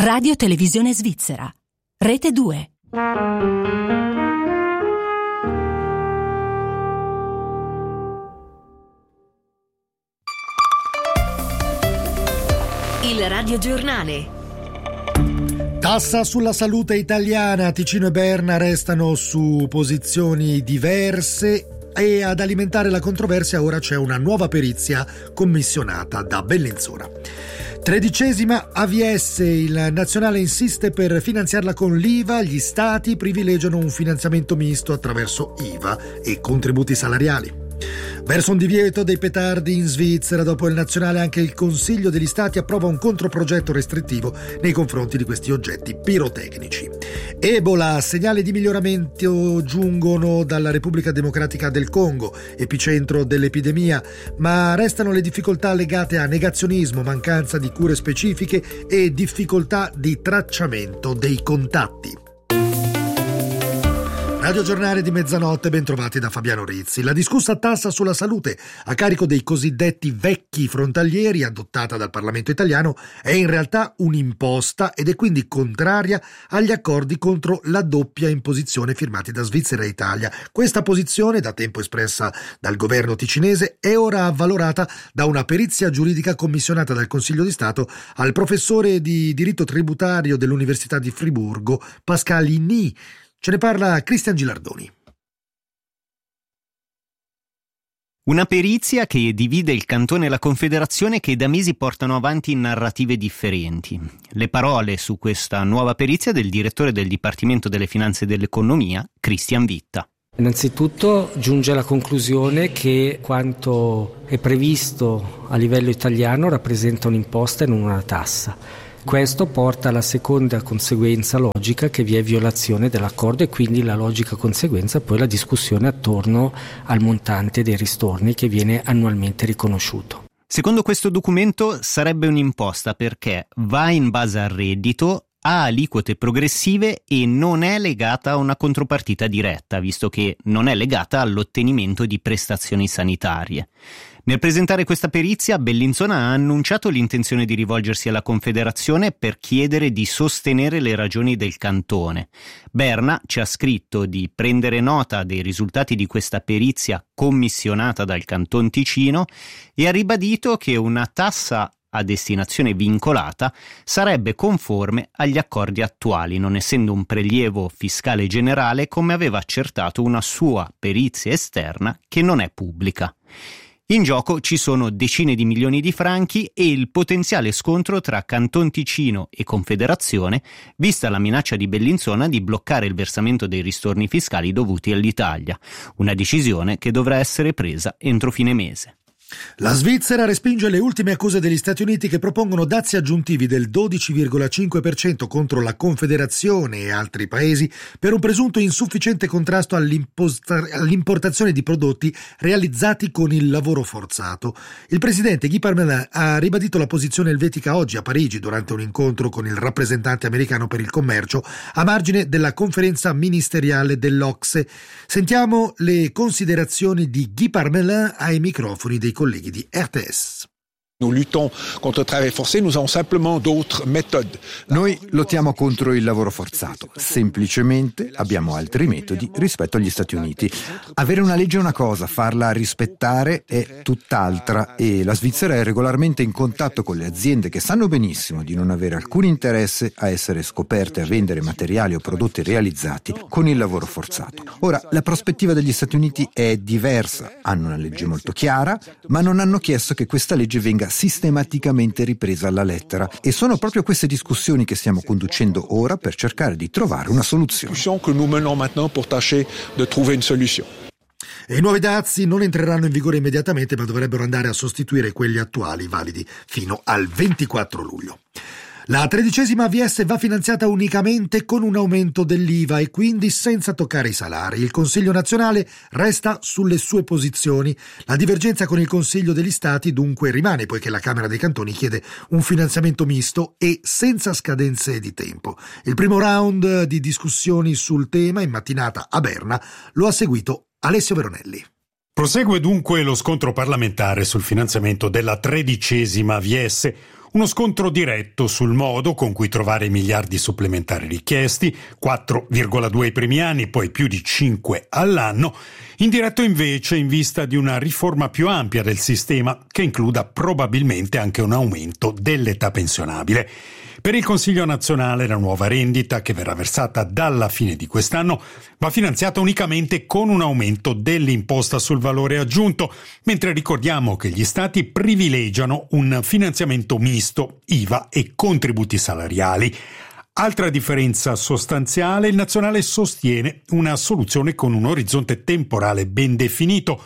Radio Televisione Svizzera. Rete 2. Il radiogiornale. Tassa sulla salute italiana. Ticino e Berna restano su posizioni diverse e ad alimentare la controversia ora c'è una nuova perizia commissionata da Bellinzona. 13ª AVS, il nazionale insiste per finanziarla con l'IVA, gli stati privilegiano un finanziamento misto attraverso IVA e contributi salariali. Verso un divieto dei petardi in Svizzera, dopo il nazionale anche il Consiglio degli Stati approva un controprogetto restrittivo nei confronti di questi oggetti pirotecnici. Ebola, segnali di miglioramento giungono dalla Repubblica Democratica del Congo, epicentro dell'epidemia, ma restano le difficoltà legate a negazionismo, mancanza di cure specifiche e difficoltà di tracciamento dei contatti. Radio Giornale di mezzanotte, ben trovati da Fabiano Rizzi. La discussa tassa sulla salute a carico dei cosiddetti vecchi frontalieri, adottata dal Parlamento italiano, è in realtà un'imposta ed è quindi contraria agli accordi contro la doppia imposizione firmati da Svizzera e Italia. Questa posizione, da tempo espressa dal governo ticinese, è ora avvalorata da una perizia giuridica commissionata dal Consiglio di Stato al professore di diritto tributario dell'Università di Friburgo, Pascalini. Ce ne parla Cristian Gilardoni. Una perizia che divide il cantone e la confederazione, che da mesi portano avanti narrative differenti. Le parole su questa nuova perizia del direttore del Dipartimento delle Finanze e dell'Economia, Christian Vitta. Innanzitutto giunge alla conclusione che quanto è previsto a livello italiano rappresenta un'imposta e non una tassa. Questo porta alla seconda conseguenza logica, che vi è violazione dell'accordo, e quindi la logica conseguenza poi la discussione attorno al montante dei ristorni che viene annualmente riconosciuto. Secondo questo documento sarebbe un'imposta perché va in base al reddito, ha aliquote progressive e non è legata a una contropartita diretta, visto che non è legata all'ottenimento di prestazioni sanitarie. Nel presentare questa perizia, Bellinzona ha annunciato l'intenzione di rivolgersi alla Confederazione per chiedere di sostenere le ragioni del cantone. Berna ci ha scritto di prendere nota dei risultati di questa perizia commissionata dal Canton Ticino e ha ribadito che una tassa a destinazione vincolata sarebbe conforme agli accordi attuali, non essendo un prelievo fiscale generale, come aveva accertato una sua perizia esterna che non è pubblica. In gioco ci sono decine di milioni di franchi e il potenziale scontro tra Canton Ticino e Confederazione, vista la minaccia di Bellinzona di bloccare il versamento dei ristorni fiscali dovuti all'Italia, una decisione che dovrà essere presa entro fine mese. La Svizzera respinge le ultime accuse degli Stati Uniti che propongono dazi aggiuntivi del 12,5% contro la Confederazione e altri paesi per un presunto insufficiente contrasto all'importazione di prodotti realizzati con il lavoro forzato. Il presidente Guy Parmelin ha ribadito la posizione elvetica oggi a Parigi durante un incontro con il rappresentante americano per il commercio a margine della conferenza ministeriale dell'OCSE. Sentiamo le considerazioni di Guy Parmelin ai microfoni dei colleghi di RTS. Noi lottiamo contro il lavoro forzato, semplicemente abbiamo altri metodi rispetto agli Stati Uniti. Avere una legge è una cosa, farla rispettare è tutt'altra, e la Svizzera è regolarmente in contatto con le aziende che sanno benissimo di non avere alcun interesse a essere scoperte a vendere materiali o prodotti realizzati con il lavoro forzato. Ora, la prospettiva degli Stati Uniti è diversa, hanno una legge molto chiara, ma non hanno chiesto che questa legge venga sistematicamente ripresa alla lettera, e sono proprio queste discussioni che stiamo conducendo ora per cercare di trovare una soluzione. E i nuovi dazi non entreranno in vigore immediatamente, ma dovrebbero andare a sostituire quelli attuali, validi fino al 24 luglio. La 13ª AVS va finanziata unicamente con un aumento dell'IVA e quindi senza toccare i salari. Il Consiglio nazionale resta sulle sue posizioni. La divergenza con il Consiglio degli Stati dunque rimane, poiché la Camera dei Cantoni chiede un finanziamento misto e senza scadenze di tempo. Il primo round di discussioni sul tema in mattinata a Berna lo ha seguito Alessio Veronelli. Prosegue dunque lo scontro parlamentare sul finanziamento della 13ª AVS, Uno scontro diretto sul modo con cui trovare i miliardi supplementari richiesti, 4,2 i primi anni, poi più di 5 all'anno, indiretto invece in vista di una riforma più ampia del sistema che includa probabilmente anche un aumento dell'età pensionabile. Per il Consiglio nazionale la nuova rendita, che verrà versata dalla fine di quest'anno, va finanziata unicamente con un aumento dell'imposta sul valore aggiunto, mentre ricordiamo che gli stati privilegiano un finanziamento misto, IVA e contributi salariali. Altra differenza sostanziale, il nazionale sostiene una soluzione con un orizzonte temporale ben definito,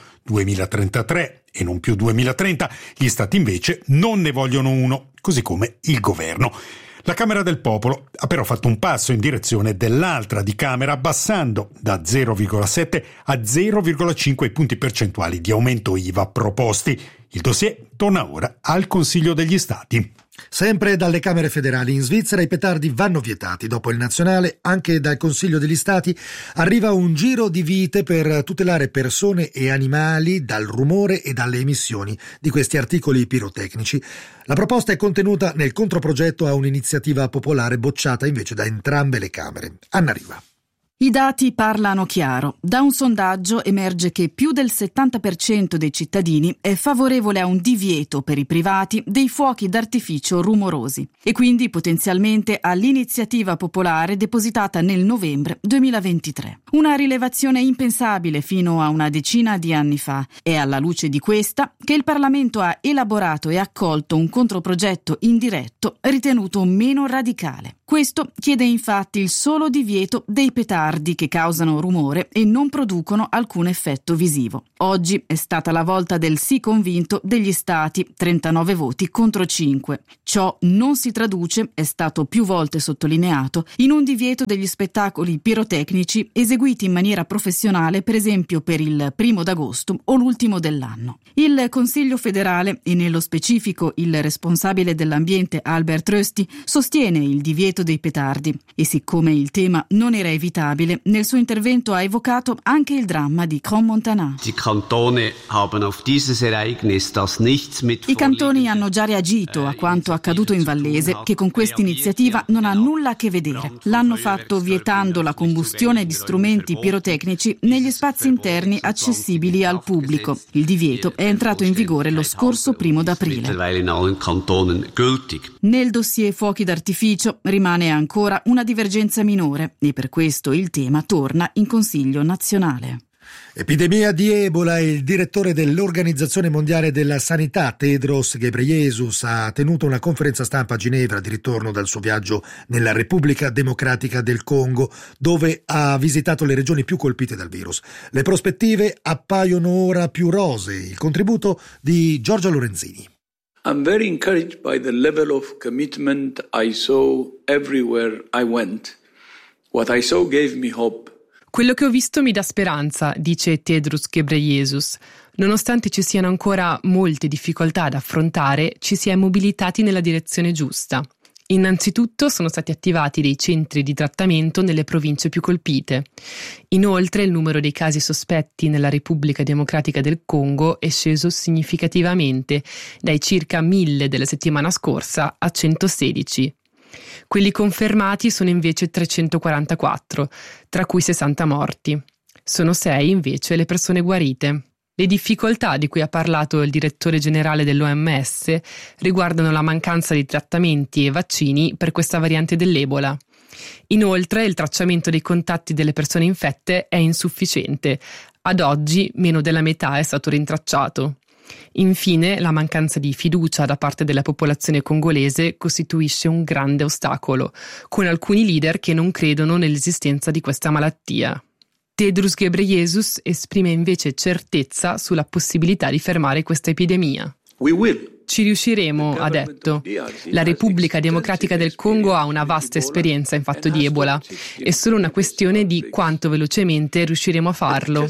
2033 e non più 2030, gli stati invece non ne vogliono uno, così come il governo. La Camera del Popolo ha però fatto un passo in direzione dell'altra di Camera, abbassando da 0,7 a 0,5 punti percentuali di aumento IVA proposti. Il dossier torna ora al Consiglio degli Stati. Sempre dalle Camere federali in Svizzera i petardi vanno vietati. Dopo il nazionale, anche dal Consiglio degli Stati arriva un giro di vite per tutelare persone e animali dal rumore e dalle emissioni di questi articoli pirotecnici. La proposta è contenuta nel controprogetto a un'iniziativa popolare bocciata invece da entrambe le Camere. Anna Riva. I dati parlano chiaro. Da un sondaggio emerge che più del 70% dei cittadini è favorevole a un divieto per i privati dei fuochi d'artificio rumorosi e quindi potenzialmente all'iniziativa popolare depositata nel novembre 2023. Una rilevazione impensabile fino a una decina di anni fa. È alla luce di questa che il Parlamento ha elaborato e accolto un controprogetto indiretto ritenuto meno radicale. Questo chiede infatti il solo divieto dei petardi che causano rumore e non producono alcun effetto visivo. Oggi è stata la volta del sì convinto degli stati, 39 voti contro 5. Ciò non si traduce, è stato più volte sottolineato, in un divieto degli spettacoli pirotecnici eseguiti in maniera professionale, per esempio per il 1° d'agosto o l'ultimo dell'anno. Il Consiglio federale, e nello specifico il responsabile dell'ambiente Albert Rösti, sostiene il divieto dei petardi e siccome il tema non era evitabile, nel suo intervento ha evocato anche il dramma di Crans-Montana. I cantoni hanno già reagito a quanto accaduto in Vallese, che con questa iniziativa non ha nulla a che vedere. L'hanno fatto vietando la combustione di strumenti pirotecnici negli spazi interni accessibili al pubblico. Il divieto è entrato in vigore lo scorso 1° d'aprile. Nel dossier fuochi d'artificio rimane ancora una divergenza minore e per questo il tema torna in Consiglio nazionale. Epidemia di Ebola. Il direttore dell'Organizzazione Mondiale della Sanità, Tedros Ghebreyesus, ha tenuto una conferenza stampa a Ginevra di ritorno dal suo viaggio nella Repubblica Democratica del Congo, dove ha visitato le regioni più colpite dal virus. Le prospettive appaiono ora più rosee. Il contributo di Giorgia Lorenzini. I'm very encouraged by the level of commitment I saw everywhere I went. What I saw gave me hope. Quello che ho visto mi dà speranza, dice Tedros Ghebreyesus. Nonostante ci siano ancora molte difficoltà da affrontare, ci si è mobilitati nella direzione giusta. Innanzitutto sono stati attivati dei centri di trattamento nelle province più colpite. Inoltre il numero dei casi sospetti nella Repubblica Democratica del Congo è sceso significativamente dai circa 1000 della settimana scorsa a 116. Quelli confermati sono invece 344, tra cui 60 morti. Sono 6 invece le persone guarite. Le difficoltà di cui ha parlato il direttore generale dell'OMS riguardano la mancanza di trattamenti e vaccini per questa variante dell'Ebola. Inoltre, il tracciamento dei contatti delle persone infette è insufficiente. Ad oggi, meno della metà è stato rintracciato. Infine, la mancanza di fiducia da parte della popolazione congolese costituisce un grande ostacolo, con alcuni leader che non credono nell'esistenza di questa malattia. Tedros Ghebreyesus esprime invece certezza sulla possibilità di fermare questa epidemia. Ci riusciremo, ha detto. La Repubblica Democratica del Congo ha una vasta esperienza in fatto di Ebola. È solo una questione di quanto velocemente riusciremo a farlo.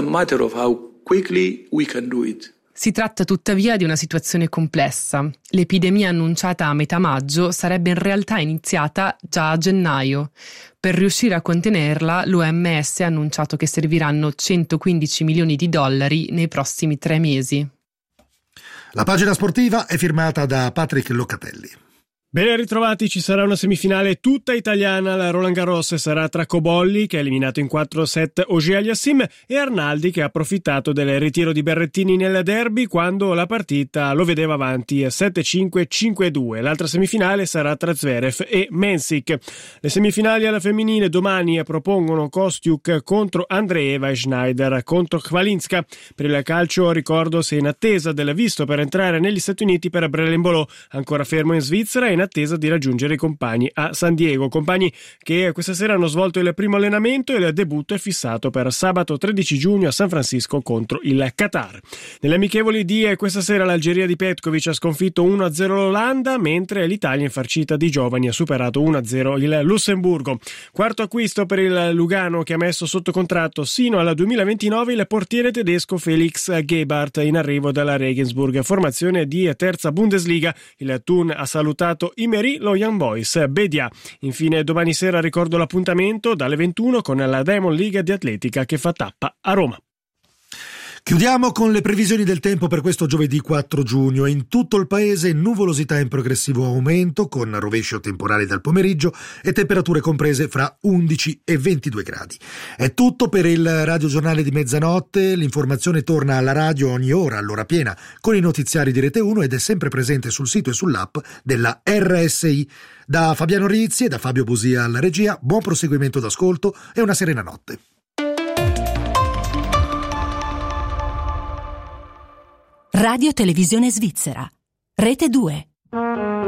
Si tratta tuttavia di una situazione complessa. L'epidemia annunciata a metà maggio sarebbe in realtà iniziata già a gennaio. Per riuscire a contenerla, l'OMS ha annunciato che serviranno $115 milioni nei prossimi 3 mesi. La pagina sportiva è firmata da Patrick Locatelli. Ben ritrovati, ci sarà una semifinale tutta italiana alla Roland Garros. Sarà tra Cobolli, che ha eliminato in 4 set Auger-Aliassime, e Arnaldi, che ha approfittato del ritiro di Berrettini nel derby quando la partita lo vedeva avanti 7-5, 5-2. L'altra semifinale sarà tra Zverev e Mensik. Le semifinali alla femminile domani propongono Kostiuk contro Andreeva e Schneider contro Khvalinska. Per il calcio, ricordo, si è in attesa del visto per entrare negli Stati Uniti per Brelenbolo, ancora fermo in Svizzera e in attesa di raggiungere i compagni a San Diego, compagni che questa sera hanno svolto il primo allenamento e il debutto è fissato per sabato 13 giugno a San Francisco contro il Qatar. Nelle amichevoli di questa sera l'Algeria di Petkovic ha sconfitto 1-0 l'Olanda, mentre l'Italia infarcita di giovani ha superato 1-0 il Lussemburgo. Quarto acquisto per il Lugano, che ha messo sotto contratto sino al 2029 il portiere tedesco Felix Gebhardt, in arrivo dalla Regensburg, formazione di terza Bundesliga. Il Thun ha salutato Imeri, lo Young Boys Bedia. Infine domani sera ricordo l'appuntamento dalle 21 con la Diamond League di Atletica che fa tappa a Roma. Chiudiamo con le previsioni del tempo per questo giovedì 4 giugno. In tutto il paese nuvolosità in progressivo aumento, con rovescio temporale dal pomeriggio e temperature comprese fra 11 e 22 gradi. È tutto per il radiogiornale di mezzanotte. L'informazione torna alla radio ogni ora, all'ora piena, con i notiziari di Rete 1 ed è sempre presente sul sito e sull'app della RSI. Da Fabiano Rizzi e da Fabio Busia alla regia, buon proseguimento d'ascolto e una serena notte. Radio Televisione Svizzera, Rete 2.